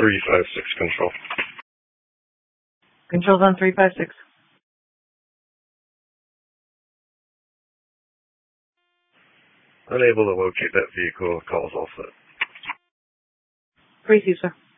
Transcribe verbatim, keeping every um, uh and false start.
three five six control. Control's on three five six. Unable to locate that vehicle. Call's all set. Receive, sir.